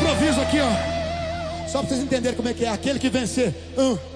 improviso aqui, ó. Só pra vocês entenderem como é que é. Aquele que vencer. 1,